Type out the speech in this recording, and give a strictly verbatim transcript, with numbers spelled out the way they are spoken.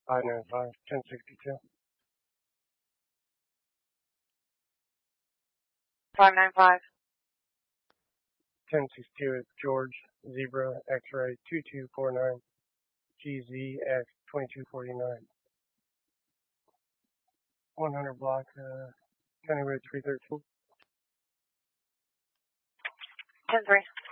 five nine five, ten sixty-two. five nine five. ten sixty-two is George, Zebra, X-ray, two two four nine, G Z X twenty-two forty-nine. one hundred block, uh, County Road three thirteen. ten three.